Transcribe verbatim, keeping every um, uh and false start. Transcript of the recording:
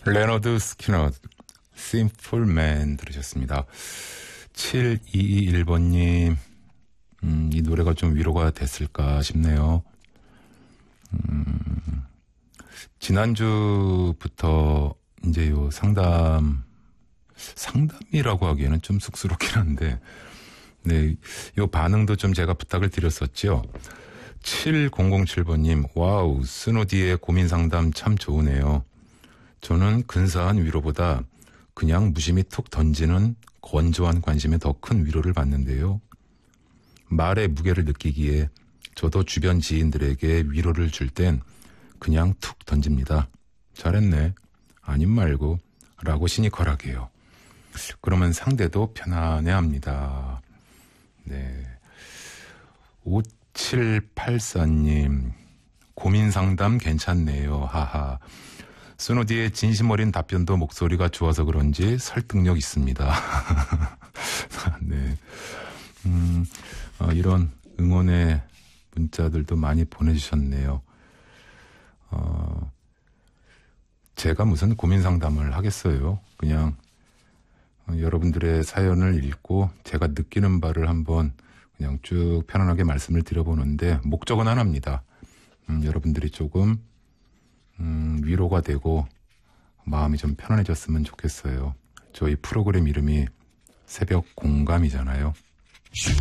레너드 스키너, Simple Man 들으셨습니다. 칠이이일 번님, 음, 이 노래가 좀 위로가 됐을까 싶네요. 음, 지난주부터 이제 요 상담, 상담이라고 하기에는 좀 쑥스럽긴 한데, 네, 요 반응도 좀 제가 부탁을 드렸었죠. 칠공공칠 번님, 와우, 스노디의 고민 상담 참 좋으네요. 저는 근사한 위로보다 그냥 무심히 툭 던지는 건조한 관심에 더 큰 위로를 받는데요. 말의 무게를 느끼기에 저도 주변 지인들에게 위로를 줄 땐 그냥 툭 던집니다. 잘했네. 아님 말고 라고 시니컬하게요. 그러면 상대도 편안해합니다. 네. 오칠팔사님, 고민 상담 괜찮네요. 하하. 스노디의 진심 어린 답변도 목소리가 좋아서 그런지 설득력 있습니다. 네. 음, 어, 이런 응원의 문자들도 많이 보내주셨네요. 어, 제가 무슨 고민 상담을 하겠어요. 그냥 어, 여러분들의 사연을 읽고 제가 느끼는 바를 한번 그냥 쭉 편안하게 말씀을 드려보는데 목적은 하나입니다. 음, 여러분들이 조금 음, 위로가 되고 마음이 좀 편안해졌으면 좋겠어요. 저희 프로그램 이름이 새벽 공감이잖아요.